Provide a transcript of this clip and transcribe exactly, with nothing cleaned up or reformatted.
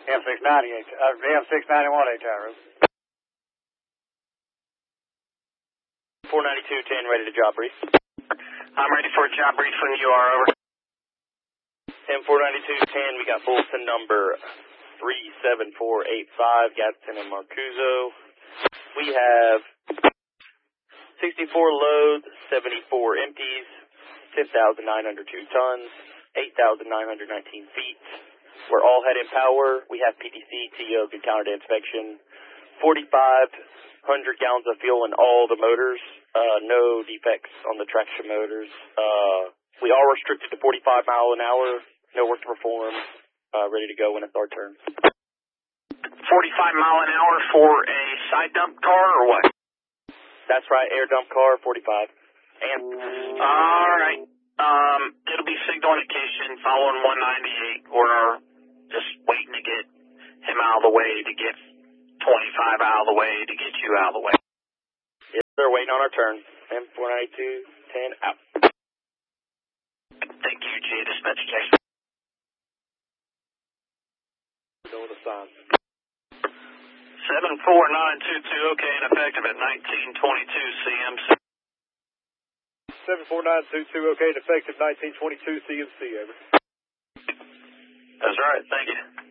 M six ninety-eight, uh, M six ninety-one, eight tower. four ninety-two ten, ready to job brief. I'm ready for a job brief when you are, over. M four ninety-two ten, we got bulletin number three seven four eight five, Gadsden and Marcuso. We have sixty-four loads, seventy-four empties, ten thousand nine hundred two tons, eight thousand nine hundred nineteen feet. We're all head in power. We have P D C, T O, good counter to inspection. forty-five hundred gallons of fuel in all the motors. Uh, no defects on the traction motors. Uh, we are restricted to forty-five mile an hour. No work to perform. Uh, ready to go when it's our turn. forty-five mile an hour for a side dump car or what? That's right, air dump car, forty-five. And all right. Um, it'll be signal indication following one ninety-eight. We're just waiting to get him out of the way to get twenty-five out of the way to get you out of the way. Yes, sir, waiting on our turn. M four ninety-two ten out. Thank you, G. Dispatch Jason. Go with the sign. seven four nine two two, okay, and effective at nineteen twenty-two C M C. seven four nine two two, okay, and effective nineteen twenty-two C M C, over. That's right, thank you.